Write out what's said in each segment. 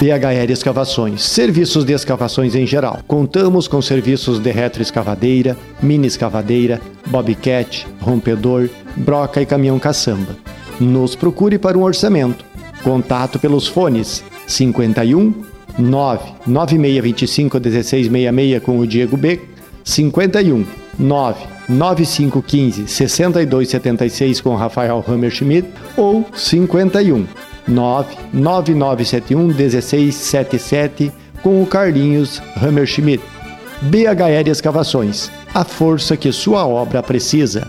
BHR Escavações, serviços de escavações em geral. Contamos com serviços de retroescavadeira, mini escavadeira, bobcat, rompedor, broca e caminhão caçamba. Nos procure para um orçamento. Contato pelos fones 51 99625 1666 com o Diego B, 51 99515 6276 com Rafael Hammerschmidt ou 51 99971 1677 com o Carlinhos Hammerschmidt. BHR Escavações, a força que sua obra precisa.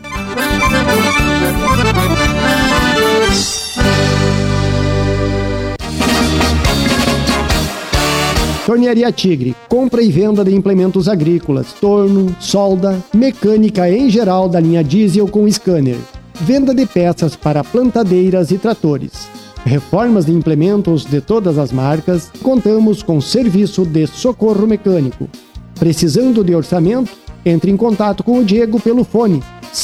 Tornearia Tigre, compra e venda de implementos agrícolas, torno, solda, mecânica em geral da linha diesel com scanner, venda de peças para plantadeiras e tratores, reformas de implementos de todas as marcas, contamos com serviço de socorro mecânico. Precisando de orçamento? Entre em contato com o Diego pelo fone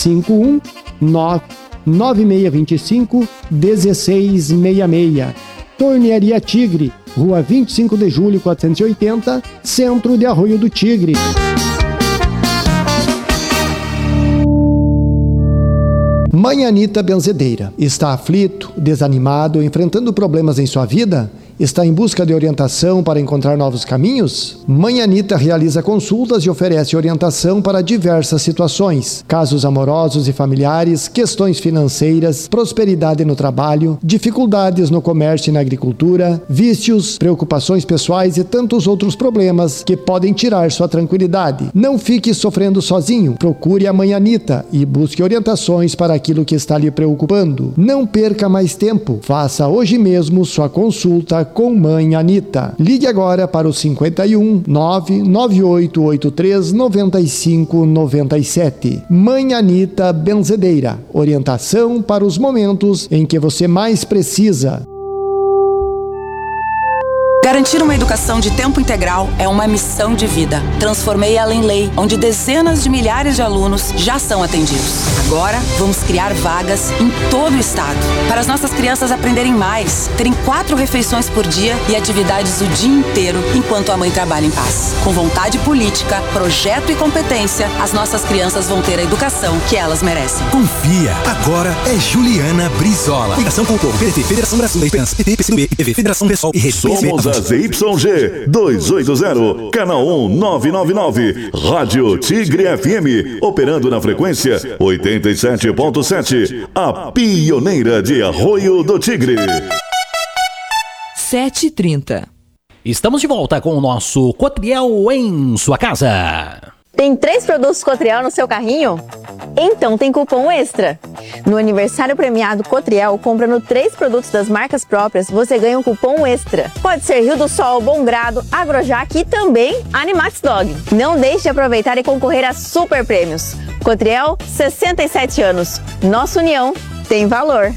5199625 1666. Tornearia Tigre, Rua 25 de Julho 480, Centro de Arroio do Tigre. Mãe Anita Benzedeira, está aflito, desanimado, enfrentando problemas em sua vida? Está em busca de orientação para encontrar novos caminhos? Mãe Anita realiza consultas e oferece orientação para diversas situações: casos amorosos e familiares, questões financeiras, prosperidade no trabalho, dificuldades no comércio e na agricultura, vícios, preocupações pessoais e tantos outros problemas que podem tirar sua tranquilidade. Não fique sofrendo sozinho. Procure a Mãe Anita e busque orientações para aquilo que está lhe preocupando. Não perca mais tempo. Faça hoje mesmo sua consulta com Mãe Anita. Ligue agora para o 51 99883 9597. Mãe Anita Benzedeira. Orientação para os momentos em que você mais precisa. Garantir uma educação de tempo integral é uma missão de vida. Transformei ela em lei, onde dezenas de milhares de alunos já são atendidos. Agora, vamos criar vagas em todo o estado, para as nossas crianças aprenderem mais, terem 4 refeições por dia e atividades o dia inteiro, enquanto a mãe trabalha em paz. Com vontade política, projeto e competência, as nossas crianças vão ter a educação que elas merecem. Confia, agora é Juliana Brizola. Ligação com o povo, PDT, Federação Brasil da Esperança, PT, PCdoB, PV, Federação Pessoal e Rede. Somos a ZYG 280, canal 1999, Rádio Tigre FM, operando na frequência 87.7, a pioneira de Arroio do Tigre. 7h30. Estamos de volta com o nosso Cotriel em sua casa. Tem 3 produtos Cotriel no seu carrinho? Então tem cupom extra. No aniversário premiado Cotriel, comprando 3 produtos das marcas próprias, você ganha um cupom extra. Pode ser Rio do Sol, Bom Grado, Agrojac e também Animax Dog. Não deixe de aproveitar e concorrer a super prêmios. Cotriel, 67 anos. Nossa união tem valor.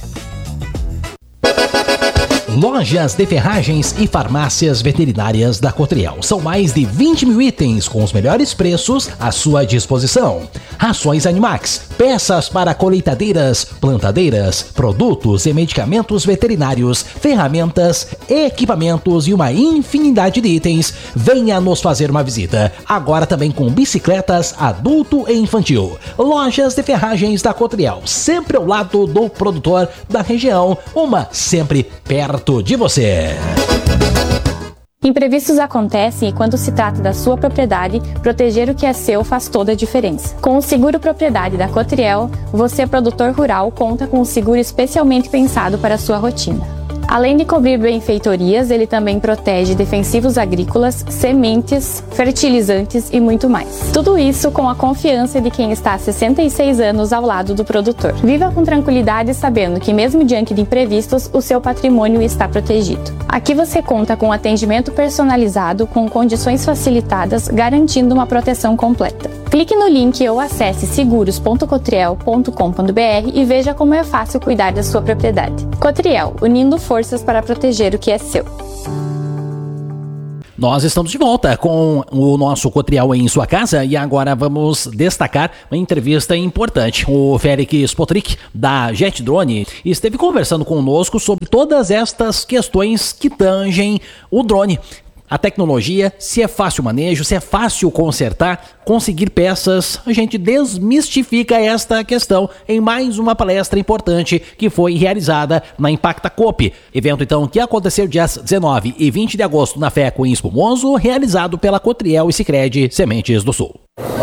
Lojas de ferragens e farmácias veterinárias da Cotriel. São mais de 20 mil itens com os melhores preços à sua disposição. Rações Animax, peças para colheitadeiras, plantadeiras, produtos e medicamentos veterinários, ferramentas, equipamentos e uma infinidade de itens. Venha nos fazer uma visita. Agora também com bicicletas adulto e infantil. Lojas de ferragens da Cotriel, sempre ao lado do produtor da região, uma sempre perto de você. Imprevistos acontecem e quando se trata da sua propriedade, proteger o que é seu faz toda a diferença. Com o Seguro Propriedade da Cotriel, você, produtor rural, conta com um seguro especialmente pensado para a sua rotina. Além de cobrir benfeitorias, ele também protege defensivos agrícolas, sementes, fertilizantes e muito mais. Tudo isso com a confiança de quem está há 66 anos ao lado do produtor. Viva com tranquilidade sabendo que mesmo diante de imprevistos, o seu patrimônio está protegido. Aqui você conta com atendimento personalizado, com condições facilitadas, garantindo uma proteção completa. Clique no link ou acesse seguros.cotriel.com.br e veja como é fácil cuidar da sua propriedade. Cotriel, unindo forças para proteger o que é seu. Nós estamos de volta com o nosso Cotriel em sua casa e agora vamos destacar uma entrevista importante. O Félix Potrick, da Jet Drone, esteve conversando conosco sobre todas estas questões que tangem o drone. A tecnologia, se é fácil o manejo, se é fácil consertar, conseguir peças, a gente desmistifica esta questão em mais uma palestra importante que foi realizada na Impacta Coop. Evento então que aconteceu dias 19 e 20 de agosto na FECO em Espumoso, realizado pela Cotriel e Sicredi Sementes do Sul.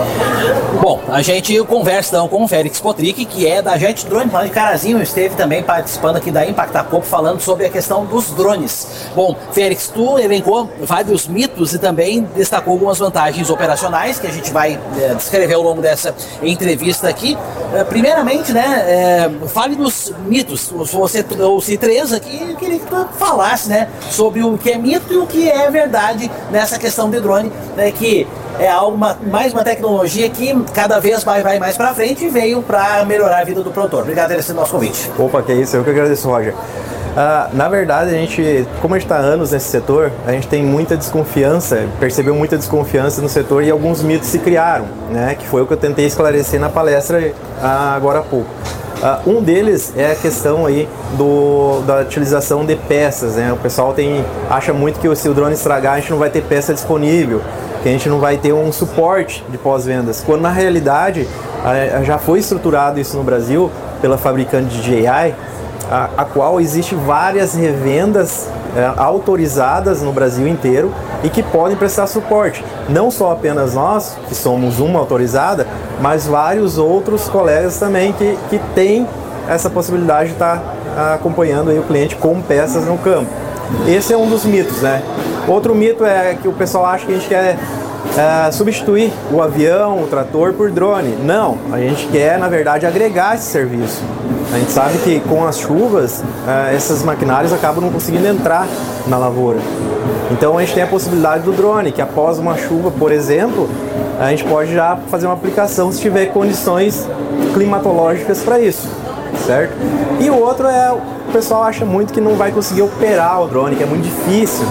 Bom, a gente conversa então com o Félix Potrick, que é da Jet Drone, falando de Carazinho, esteve também participando aqui da Impacta Coop, falando sobre a questão dos drones. Bom, Félix, tu elencou vários mitos e também destacou algumas vantagens operacionais que a gente vai descrever ao longo dessa entrevista aqui. Primeiramente, né, fale dos mitos. Você trouxe 3 aqui, eu queria que tu falasse, né, sobre o que é mito e o que é verdade nessa questão de drone, né, que é mais uma tecnologia que cada vez vai mais para frente e veio para melhorar a vida do produtor. Obrigado por esse nosso convite. Opa, que isso, eu que agradeço, Roger. Na verdade, como a gente está há anos nesse setor, a gente tem muita desconfiança, percebeu muita desconfiança no setor e alguns mitos se criaram, né? Que foi o que eu tentei esclarecer na palestra agora há pouco. Um deles é a questão aí da utilização de peças, né? O pessoal acha muito que se o drone estragar, a gente não vai ter peça disponível, que a gente não vai ter um suporte de pós-vendas, quando na realidade já foi estruturado isso no Brasil pela fabricante DJI, a qual existe várias revendas autorizadas no Brasil inteiro e que podem prestar suporte. Não só apenas nós, que somos uma autorizada, mas vários outros colegas também que têm essa possibilidade de estar acompanhando aí o cliente com peças no campo. Esse é um dos mitos, né? Outro mito é que o pessoal acha que a gente quer substituir o avião, o trator por drone. Não, a gente quer, na verdade, agregar esse serviço. A gente sabe que com as chuvas, esses maquinários acabam não conseguindo entrar na lavoura. Então a gente tem a possibilidade do drone, que após uma chuva, por exemplo, a gente pode já fazer uma aplicação se tiver condições climatológicas para isso, certo? E o outro o pessoal acha muito que não vai conseguir operar o drone, que é muito difícil.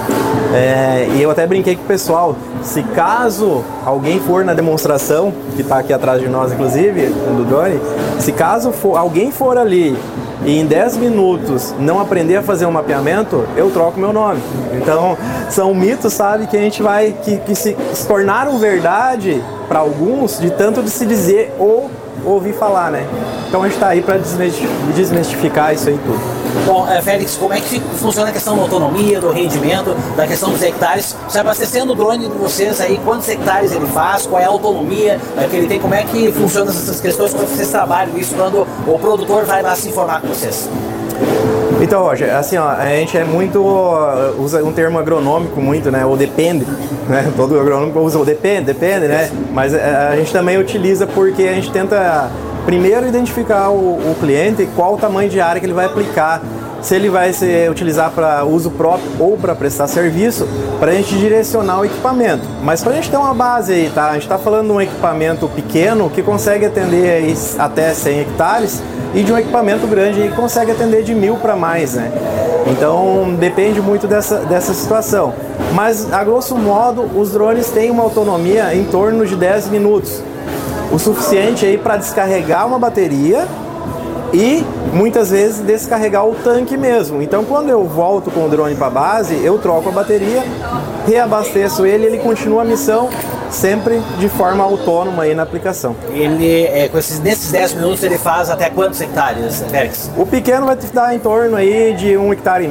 E eu até brinquei com o pessoal, se caso alguém for na demonstração, que está aqui atrás de nós inclusive, do drone, se caso alguém for ali e em 10 minutos não aprender a fazer um mapeamento, eu troco meu nome. Então, são mitos, sabe, que a gente vai, que se tornaram verdade para alguns, de tanto de se dizer ou ouvir falar, né? Então a gente está aí para desmistificar isso aí tudo. Bom, Félix, como é que funciona a questão da autonomia, do rendimento, da questão dos hectares? Você abastecendo o drone de vocês aí, quantos hectares ele faz, qual é a autonomia que ele tem, como é que funcionam essas questões, como vocês trabalham isso quando o produtor vai lá se informar com vocês? Então, Roger, assim, ó, a gente usa um termo agronômico muito, né, o depende, né, todo agronômico usa o depende, né, mas a gente também utiliza porque a gente tenta primeiro identificar o cliente, qual o tamanho de área que ele vai aplicar, se ele vai se utilizar para uso próprio ou para prestar serviço, para a gente direcionar o equipamento. Mas para a gente ter uma base aí, tá? A gente está falando de um equipamento pequeno que consegue atender aí até 100 hectares e de um equipamento grande que consegue atender de 1000 para mais, né? Então depende muito dessa situação. Mas a grosso modo os drones têm uma autonomia em torno de 10 minutos. O suficiente aí para descarregar uma bateria e muitas vezes descarregar o tanque mesmo. Então quando eu volto com o drone para a base, eu troco a bateria, reabasteço ele continua a missão sempre de forma autônoma aí na aplicação. Ele, nesses 10 minutos, ele faz até quantos hectares, Félix? O pequeno vai te dar em torno aí de 1,5 hectare,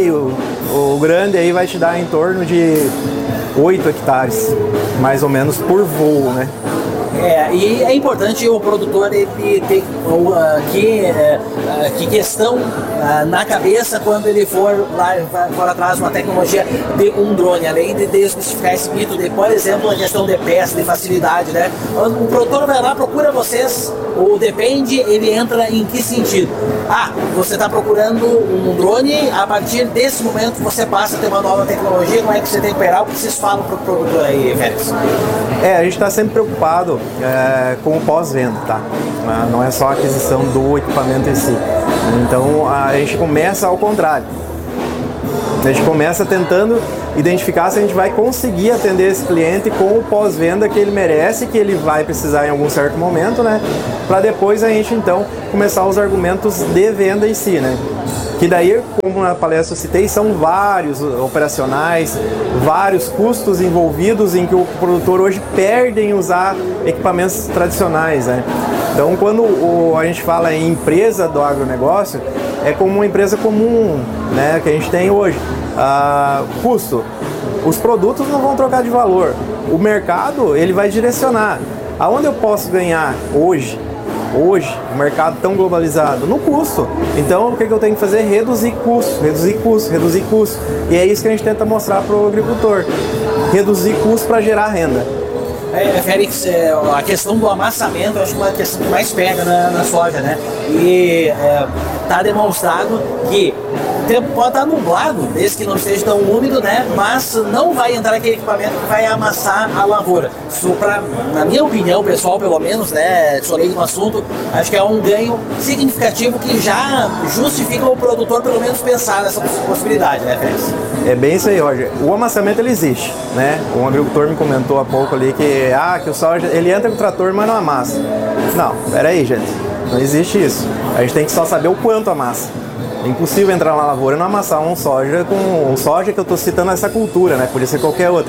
o grande aí vai te dar em torno de 8 hectares, mais ou menos por voo, né? E é importante o produtor ele ter que questão na cabeça quando ele for atrás de uma tecnologia de um drone, além de desmistificar esse mito de, por exemplo, a questão de peça, de facilidade, né? O produtor vai lá, procura vocês, ou depende, ele entra em que sentido? Você está procurando um drone, a partir desse momento você passa a ter uma nova tecnologia, como é que você tem que operar? O que vocês falam para o produtor aí, Félix? A gente está sempre preocupado com o pós-venda, tá? Não é só a aquisição do equipamento em si. Então a gente começa ao contrário. A gente começa tentando identificar se a gente vai conseguir atender esse cliente com o pós-venda que ele merece, que ele vai precisar em algum certo momento, né? Para depois a gente então começar os argumentos de venda em si, né? Que daí, como na palestra eu citei, são vários operacionais, vários custos envolvidos em que o produtor hoje perde em usar equipamentos tradicionais, né? Então, quando a gente fala em empresa do agronegócio, é como uma empresa comum, né, que a gente tem hoje. Custo. Os produtos não vão trocar de valor. O mercado, ele vai direcionar. Aonde eu posso ganhar hoje, o mercado tão globalizado? No custo. Então, o que eu tenho que fazer? Reduzir custos. E é isso que a gente tenta mostrar para o agricultor. Reduzir custos para gerar renda. Félix, a questão do amassamento, eu acho que é uma questão que mais pega na soja, né? E está demonstrado que o tempo pode estar nublado, desde que não esteja tão úmido, né? Mas não vai entrar aquele equipamento que vai amassar a lavoura. Isso, na minha opinião, pessoal, pelo menos, né? Sou leigo no assunto, acho que é um ganho significativo que já justifica o produtor, pelo menos, pensar nessa possibilidade, né, Félix? É bem isso aí, Roger. O amassamento, ele existe, né? Um agricultor me comentou há pouco ali que o soja, ele entra com o trator, mas não amassa. Não, peraí, gente. Não existe isso. A gente tem que só saber o quanto amassa. É impossível entrar na lavoura e não amassar um soja que eu estou citando essa cultura, né? Podia ser qualquer outra.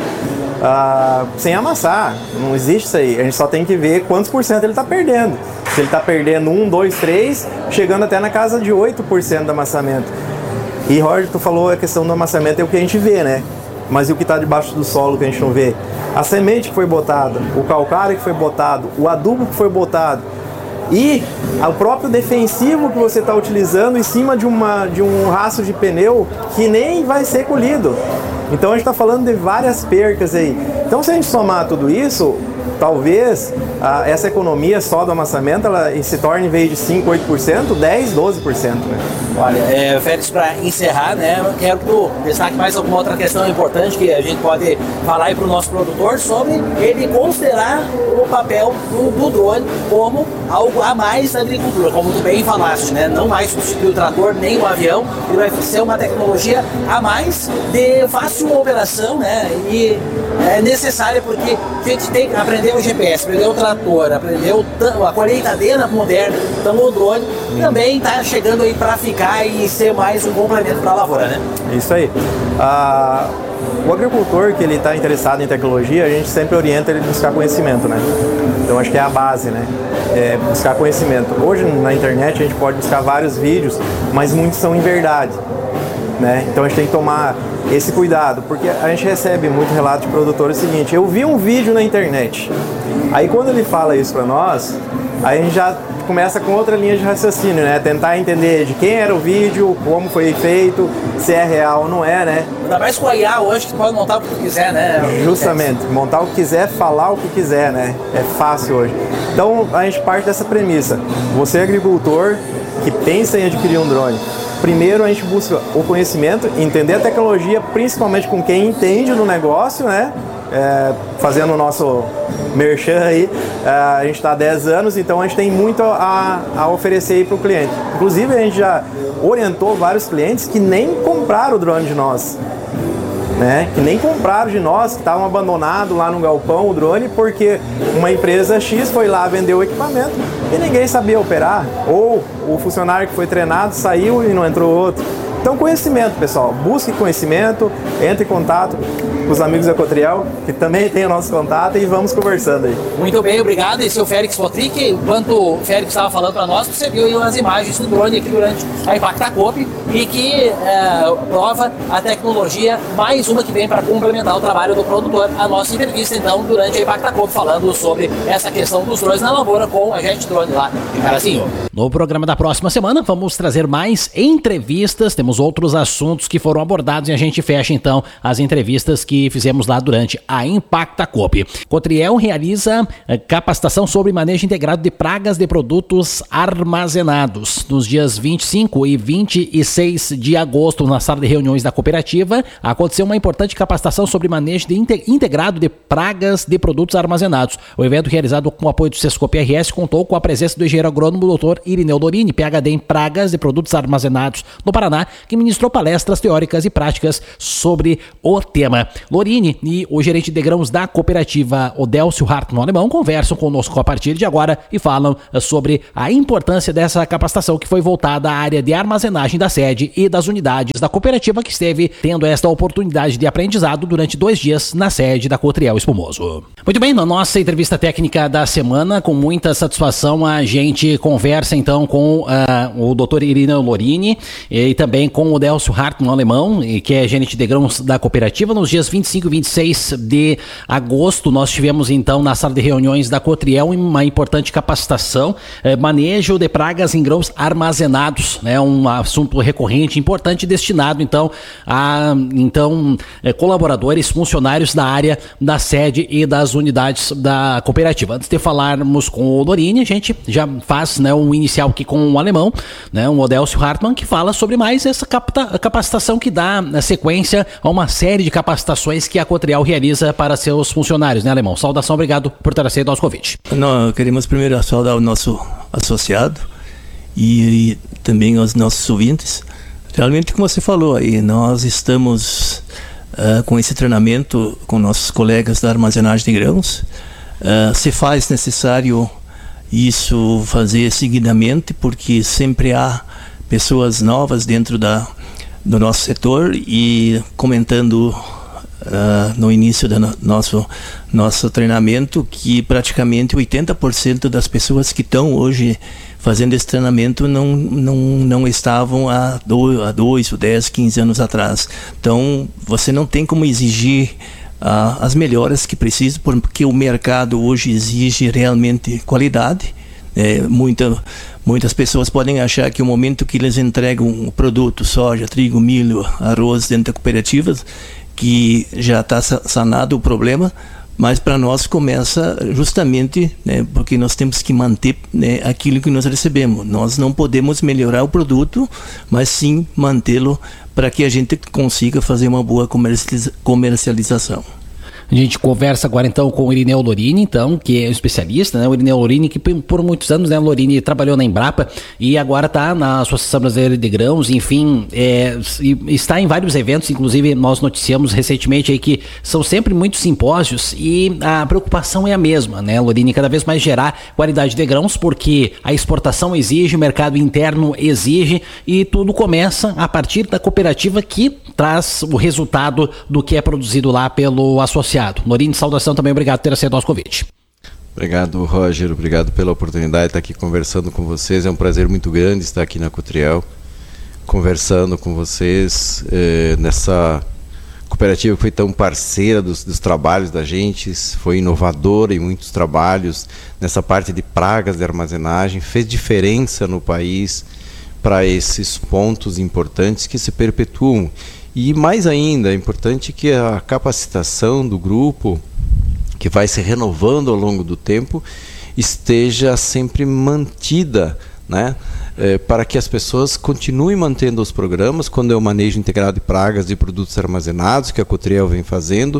Sem amassar, não existe isso aí. A gente só tem que ver quantos por cento ele está perdendo. Se ele está perdendo 1, 2, 3, chegando até na casa de 8% do amassamento. E, Roger, tu falou a questão do amassamento, é o que a gente vê, né? Mas e o que está debaixo do solo que a gente não vê? A semente que foi botada, o calcário que foi botado, o adubo que foi botado e o próprio defensivo que você está utilizando em cima de um rastro de pneu que nem vai ser colhido. Então a gente está falando de várias percas aí. Então, se a gente somar tudo isso, talvez essa economia só do amassamento ela se torne, em vez de 5%, 8%, 10%, 12%. Né? Olha, Félix, para encerrar, né, eu quero que tu destaque mais alguma outra questão importante que a gente pode falar aí para o nosso produtor sobre ele considerar o papel do drone como algo a mais na agricultura, como tu bem falaste, né? Não mais substituir o trator nem o avião, ele vai ser uma tecnologia a mais de fácil operação, né? E é necessária porque a gente tem que aprender o GPS, aprender o trator, aprender a colheitadeira moderna, então o drone também está chegando aí para ficar e ser mais um complemento para a lavoura, né? Isso aí. O agricultor que ele está interessado em tecnologia, a gente sempre orienta ele a buscar conhecimento, né? Então acho que é a base, né? Buscar conhecimento. Hoje na internet a gente pode buscar vários vídeos, mas muitos são em verdade, né? Então a gente tem que tomar esse cuidado, porque a gente recebe muito relato de produtores seguinte: eu vi um vídeo na internet. Aí quando ele fala isso para nós, aí a gente já começa com outra linha de raciocínio, né? Tentar entender de quem era o vídeo, como foi feito, se é real ou não é, né? Ainda mais com a IA hoje, que pode montar o que quiser, né? Justamente, montar o que quiser, falar o que quiser, né? É fácil hoje. Então a gente parte dessa premissa: você agricultor que pensa em adquirir um drone, primeiro a gente busca o conhecimento, entender a tecnologia, principalmente com quem entende no negócio, né? Fazendo o nosso merchan aí, a gente está há 10 anos, então a gente tem muito a oferecer aí para o cliente. Inclusive a gente já orientou vários clientes que nem compraram o drone de nós, né? Que nem compraram de nós, que estavam abandonados lá no galpão o drone, porque uma empresa X foi lá vender o equipamento e ninguém sabia operar, ou o funcionário que foi treinado saiu e não entrou outro. Então, conhecimento, pessoal. Busque conhecimento, entre em contato com os amigos da Cotriel, que também tem o nosso contato, e vamos conversando aí. Muito bem, obrigado. Esse é o Félix Spotrick. Enquanto o Félix estava falando para nós, você viu aí umas imagens do drone aqui durante a Impactacop e que prova a tecnologia, mais uma que vem para complementar o trabalho do produtor. A nossa entrevista, então, durante a Impactacop, falando sobre essa questão dos drones na lavoura com a Jet Drone lá em Carazinho. No programa da próxima semana, vamos trazer mais entrevistas. Temos outros assuntos que foram abordados e a gente fecha, então, as entrevistas que fizemos lá durante a Impactacop. Cotriel realiza capacitação sobre manejo integrado de pragas de produtos armazenados nos dias 25 e 27 26 de agosto, na sala de reuniões da cooperativa, aconteceu uma importante capacitação sobre manejo integrado de pragas de produtos armazenados. O evento, realizado com o apoio do Sescope RS, contou com a presença do engenheiro agrônomo Dr. Irineu Lorini, PhD em pragas de produtos armazenados no Paraná, que ministrou palestras teóricas e práticas sobre o tema. Lorini e o gerente de grãos da cooperativa, Odélcio Hartmann Alemão, conversam conosco a partir de agora e falam sobre a importância dessa capacitação que foi voltada à área de armazenagem da sede e das unidades da cooperativa, que esteve tendo esta oportunidade de aprendizado durante 2 dias na sede da Cotriel Espumoso. Muito bem, na nossa entrevista técnica da semana, com muita satisfação, a gente conversa então com o Dr. Irineu Lorini e também com o Odélcio Hartmann Alemão, que é gerente de grãos da cooperativa. Nos dias 25 e 26 de agosto, nós tivemos então na sala de reuniões da Cotriel uma importante capacitação, manejo de pragas em grãos armazenados, né, um assunto recorrente, importante, destinado então a colaboradores, funcionários da área da sede e das unidades da cooperativa. Antes de falarmos com o Lorini, a gente já faz, né, um inicial aqui com o alemão, né, um Odélcio Hartmann, que fala sobre mais essa capacitação que dá na sequência a uma série de capacitações que a Cotriel realiza para seus funcionários, né, alemão? Saudação, obrigado por ter aceito o nosso convite. Nós queremos primeiro saudar o nosso associado e também os nossos ouvintes. Realmente, como você falou aí, nós estamos com esse treinamento com nossos colegas da armazenagem de grãos. Se faz necessário isso fazer seguidamente, porque sempre há pessoas novas dentro do nosso setor, e comentando no início do nosso treinamento que praticamente 80% das pessoas que estão hoje fazendo esse treinamento não estavam há 2, 10, 15 anos atrás. Então você não tem como exigir as melhoras que precisa, porque o mercado hoje exige realmente qualidade. Muitas pessoas podem achar que o momento que eles entregam o produto, soja, trigo, milho, arroz dentro da cooperativa, que já está sanado o problema, mas para nós começa justamente, né, porque nós temos que manter, né, aquilo que nós recebemos. Nós não podemos melhorar o produto, mas sim mantê-lo para que a gente consiga fazer uma boa comercialização. A gente conversa agora então com o Irineu Lorini, então, que é um especialista, né? O Irineu Lorini, que por muitos anos, né, o Lorini trabalhou na Embrapa e agora está na Associação Brasileira de Grãos, enfim, está em vários eventos. Inclusive nós noticiamos recentemente aí que são sempre muitos simpósios e a preocupação é a mesma, né, Lorini? Cada vez mais gerar qualidade de grãos, porque a exportação exige, o mercado interno exige, e tudo começa a partir da cooperativa, que traz o resultado do que é produzido lá pelo associado. Lorini, saudação também, obrigado por ter aceito o nosso convite. Obrigado, Roger, obrigado pela oportunidade de estar aqui conversando com vocês. É um prazer muito grande estar aqui na Cotriel, conversando com vocês nessa cooperativa que foi tão parceira dos trabalhos da gente, foi inovadora em muitos trabalhos nessa parte de pragas de armazenagem, fez diferença no país para esses pontos importantes que se perpetuam. E mais ainda, é importante que a capacitação do grupo, que vai se renovando ao longo do tempo, esteja sempre mantida, né? Para que as pessoas continuem mantendo os programas, quando é o manejo integrado de pragas de produtos armazenados, que a Cotriel vem fazendo,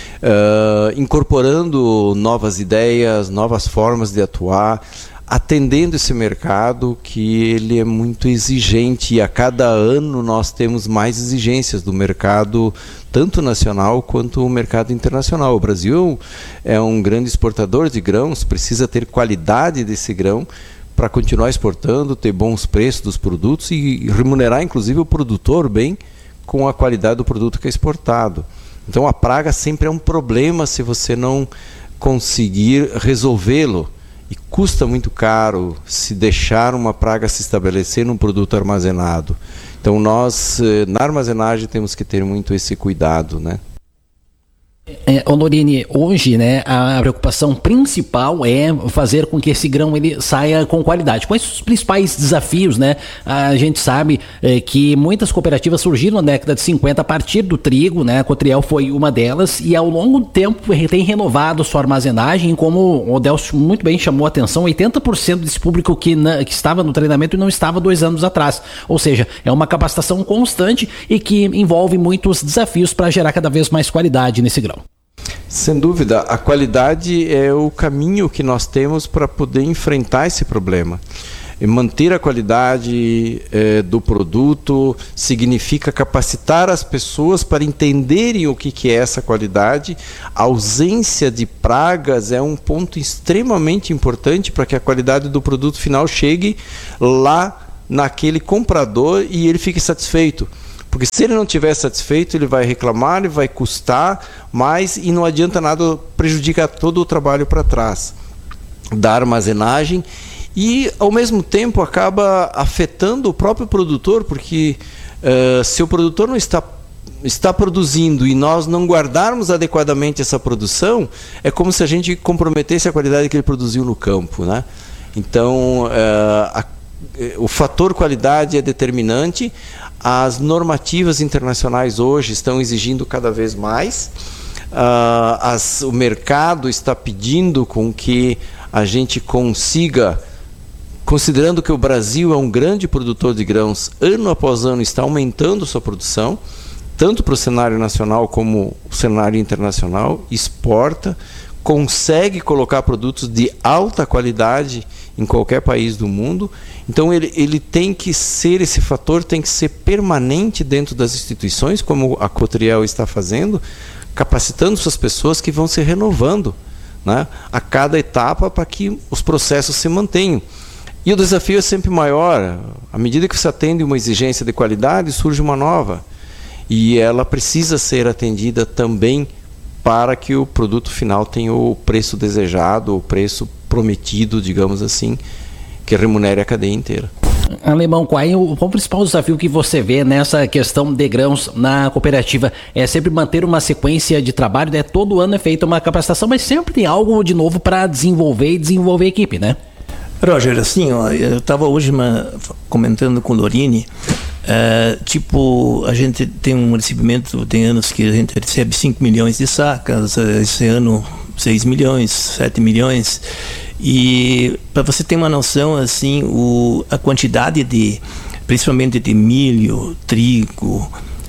incorporando novas ideias, novas formas de atuar, atendendo esse mercado que ele é muito exigente, e a cada ano nós temos mais exigências do mercado, tanto nacional quanto o mercado internacional. O Brasil é um grande exportador de grãos, precisa ter qualidade desse grão para continuar exportando, ter bons preços dos produtos e remunerar inclusive o produtor bem com a qualidade do produto que é exportado. Então a praga sempre é um problema se você não conseguir resolvê-lo. E custa muito caro se deixar uma praga se estabelecer num produto armazenado. Então nós, na armazenagem, temos que ter muito esse cuidado, né? Lorini, hoje, né, a preocupação principal é fazer com que esse grão ele saia com qualidade. Quais os principais desafios, né? A gente sabe que muitas cooperativas surgiram na década de 50 a partir do trigo, né? A Cotriel foi uma delas e ao longo do tempo tem renovado sua armazenagem, e como o Delcio muito bem chamou a atenção, 80% desse público que estava no treinamento e não estava 2 anos atrás. Ou seja, é uma capacitação constante e que envolve muitos desafios para gerar cada vez mais qualidade nesse grão. Sem dúvida, a qualidade é o caminho que nós temos para poder enfrentar esse problema. E manter a qualidade do produto significa capacitar as pessoas para entenderem o que é essa qualidade. A ausência de pragas é um ponto extremamente importante para que a qualidade do produto final chegue lá naquele comprador e ele fique satisfeito. Porque se ele não estiver satisfeito, ele vai reclamar, ele vai custar mais e não adianta nada, prejudica todo o trabalho para trás da armazenagem e, ao mesmo tempo, acaba afetando o próprio produtor, porque se o produtor não está produzindo e nós não guardarmos adequadamente essa produção, é como se a gente comprometesse a qualidade que ele produziu no campo, né? Então, o fator qualidade é determinante. As normativas internacionais hoje estão exigindo cada vez mais. O mercado está pedindo com que a gente consiga, considerando que o Brasil é um grande produtor de grãos, ano após ano está aumentando sua produção, tanto para o cenário nacional como o cenário internacional, exporta, consegue colocar produtos de alta qualidade em qualquer país do mundo. Então ele tem que ser, esse fator tem que ser permanente dentro das instituições, como a Cotriel está fazendo, capacitando suas pessoas que vão se renovando, né, a cada etapa para que os processos se mantenham. E o desafio é sempre maior. À medida que você atende uma exigência de qualidade, surge uma nova. E ela precisa ser atendida também para que o produto final tenha o preço desejado, o preço prometido, digamos assim, que remunere a cadeia inteira. Alemão, qual é o principal desafio que você vê nessa questão de grãos na cooperativa? É sempre manter uma sequência de trabalho, né? Todo ano é feita uma capacitação, mas sempre tem algo de novo para desenvolver e desenvolver a equipe, né? Roger, assim, ó, eu estava hoje comentando com o Lorini, a gente tem um recebimento, tem anos que a gente recebe 5 milhões de sacas, esse ano 6 milhões, 7 milhões, e para você ter uma noção, assim, a quantidade principalmente de milho, trigo,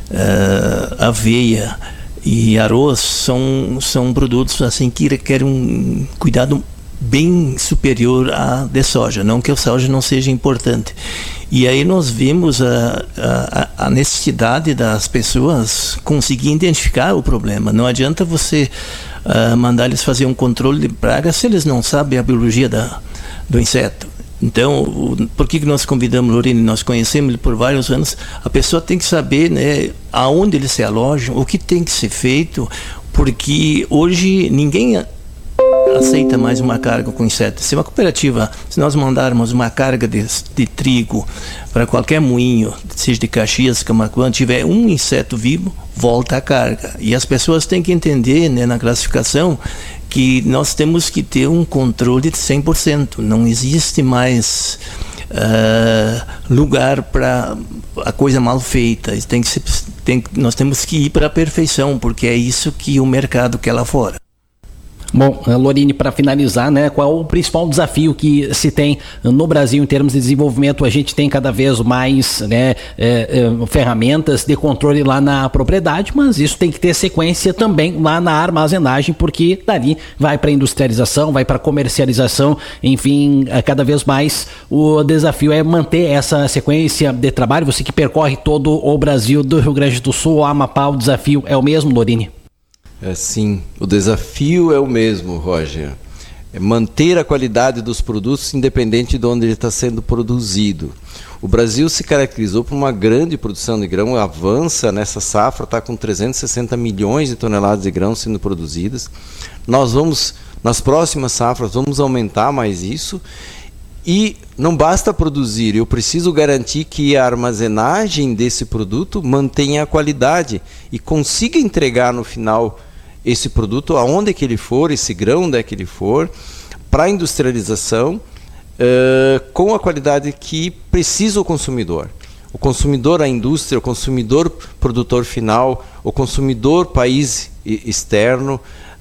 aveia e arroz são produtos assim que requerem um cuidado bem superior à de soja, não que a soja não seja importante. E aí nós vimos a necessidade das pessoas conseguir identificar o problema. Não adianta você mandar eles fazer um controle de praga se eles não sabem a biologia do inseto. Então, por que nós convidamos o Lorini? Nós conhecemos ele por vários anos. A pessoa tem que saber, né, aonde eles se alojam, o que tem que ser feito, porque hoje ninguém aceita mais uma carga com inseto. Se uma cooperativa, se nós mandarmos uma carga de trigo para qualquer moinho, seja de Caxias, Camaquã, tiver um inseto vivo, volta a carga. E as pessoas têm que entender, né, na classificação, que nós temos que ter um controle de 100%. Não existe mais lugar para a coisa mal feita. Nós temos que ir para a perfeição, porque é isso que o mercado quer lá fora. Bom, Lorini, para finalizar, né, qual é o principal desafio que se tem no Brasil em termos de desenvolvimento? A gente tem cada vez mais, né, ferramentas de controle lá na propriedade, mas isso tem que ter sequência também lá na armazenagem, porque dali vai para a industrialização, vai para a comercialização, enfim, cada vez mais o desafio é manter essa sequência de trabalho. Você que percorre todo o Brasil, do Rio Grande do Sul ao Amapá, o desafio é o mesmo, Lorini? Sim, o desafio é o mesmo, Roger. É manter a qualidade dos produtos independente de onde ele está sendo produzido. O Brasil se caracterizou por uma grande produção de grão, avança nessa safra, está com 360 milhões de toneladas de grão sendo produzidas. Nós vamos, nas próximas safras, vamos aumentar mais isso. E não basta produzir, eu preciso garantir que a armazenagem desse produto mantenha a qualidade e consiga entregar no final esse produto aonde que ele for, esse grão onde é que ele for, para a industrialização, com a qualidade que precisa o consumidor. O consumidor, a indústria, o consumidor produtor final, o consumidor país externo,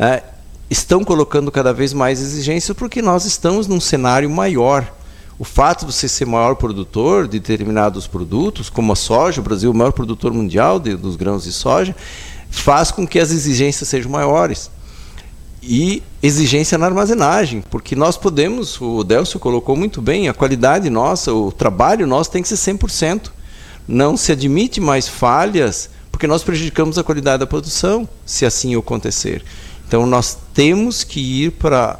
estão colocando cada vez mais exigências porque nós estamos num cenário maior. O fato de você ser maior produtor de determinados produtos, como a soja, o Brasil é o maior produtor mundial dos grãos de soja, faz com que as exigências sejam maiores. E exigência na armazenagem, porque nós podemos, o Délcio colocou muito bem, a qualidade nossa, o trabalho nosso tem que ser 100%. Não se admite mais falhas, porque nós prejudicamos a qualidade da produção, se assim acontecer. Então nós temos que ir para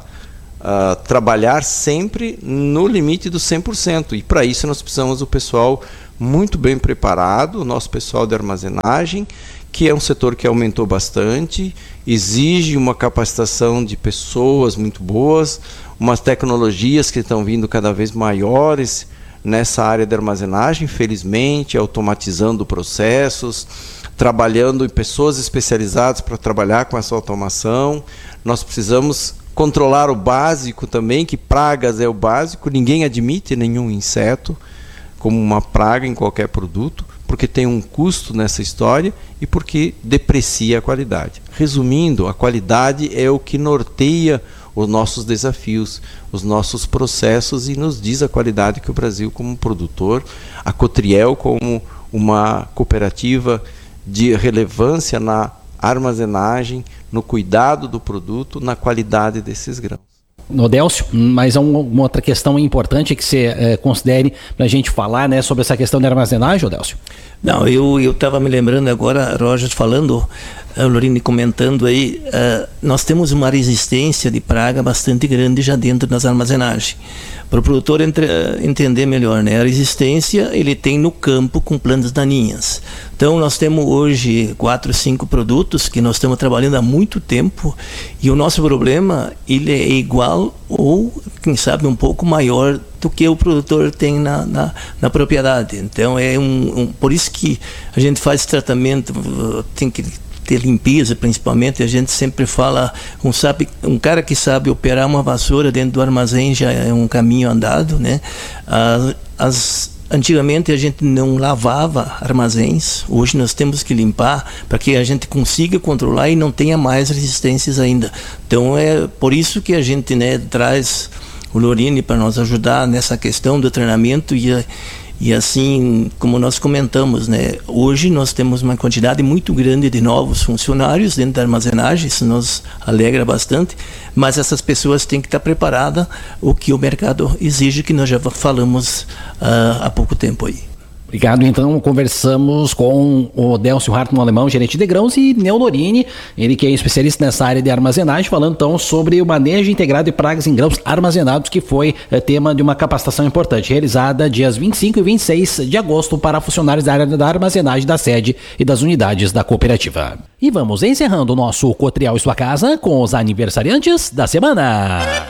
trabalhar sempre no limite do 100%. E para isso nós precisamos do pessoal muito bem preparado, o nosso pessoal de armazenagem, que é um setor que aumentou bastante, exige uma capacitação de pessoas muito boas, umas tecnologias que estão vindo cada vez maiores nessa área de armazenagem, felizmente, automatizando processos, trabalhando em pessoas especializadas para trabalhar com essa automação. Nós precisamos controlar o básico também, que pragas é o básico, ninguém admite nenhum inseto como uma praga em qualquer produto, porque tem um custo nessa história e porque deprecia a qualidade. Resumindo, a qualidade é o que norteia os nossos desafios, os nossos processos e nos diz a qualidade que o Brasil como produtor, a Cotriel como uma cooperativa de relevância na armazenagem, no cuidado do produto, na qualidade desses grãos. Délcio, mas uma outra questão importante que você considere para a gente falar, né, sobre essa questão de armazenagem, Délcio? Não, eu estava me lembrando agora, Roger falando, Lorine comentando aí, nós temos uma resistência de praga bastante grande já dentro das armazenagens. Para o produtor entender melhor, né? A resistência ele tem no campo com plantas daninhas. Então nós temos hoje 4, 5 produtos que nós estamos trabalhando há muito tempo e o nosso problema ele é igual ou quem sabe um pouco maior do que o produtor tem na propriedade. Então é por isso que a gente faz esse tratamento, tem que ter limpeza principalmente. A gente sempre fala, um cara que sabe operar uma vassoura dentro do armazém já é um caminho andado, né? Antigamente a gente não lavava armazéns, hoje nós temos que limpar para que a gente consiga controlar e não tenha mais resistências ainda. Então é por isso que a gente, né, traz o Lorine para nos ajudar nessa questão do treinamento e assim, como nós comentamos, né, hoje nós temos uma quantidade muito grande de novos funcionários dentro da armazenagem, isso nos alegra bastante, mas essas pessoas têm que estar preparadas, o que o mercado exige, que nós já falamos há pouco tempo aí. Obrigado, então conversamos com o Délcio Hartmann Alemão, gerente de grãos, e Neo Lorine, ele que é especialista nessa área de armazenagem, falando então sobre o manejo integrado de pragas em grãos armazenados, que foi tema de uma capacitação importante, realizada dias 25 e 26 de agosto para funcionários da área da armazenagem da sede e das unidades da cooperativa. E vamos encerrando o nosso Cotriel em sua casa com os aniversariantes da semana.